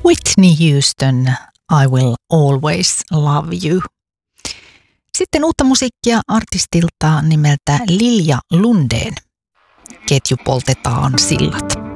Whitney Houston, I Will Always Love You. Sitten uutta musiikkia artistilta nimeltä Lilja Lundeen. Ketju poltetaan sillat.